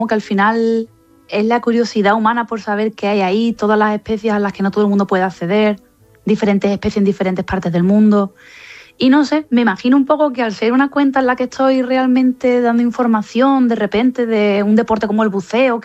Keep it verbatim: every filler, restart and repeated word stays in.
como que al final es la curiosidad humana por saber qué hay ahí, todas las especies a las que no todo el mundo puede acceder, diferentes especies en diferentes partes del mundo. Y no sé, me imagino un poco que al ser una cuenta en la que estoy realmente dando información de repente de un deporte como el buceo,